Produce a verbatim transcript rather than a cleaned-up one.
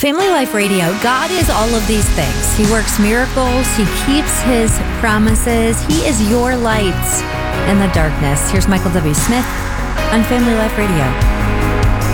Family Life Radio, God is all of these things. He works miracles. He keeps his promises. He is your light in the darkness. Here's Michael W. Smith on Family Life Radio.